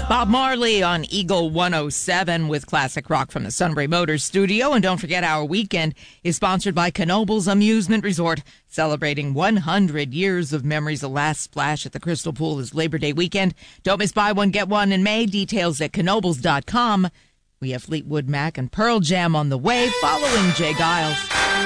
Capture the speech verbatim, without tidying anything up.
Bob Marley on Eagle one oh seven with classic rock from the Sunbury Motors studio. And don't forget, our weekend is sponsored by Knoebels Amusement Resort, celebrating one hundred years of memories. The last splash at the Crystal Pool is Labor Day weekend. Don't miss buy one, get one in May. Details at knoebels dot com. We have Fleetwood Mac and Pearl Jam on the way, following Jay Giles.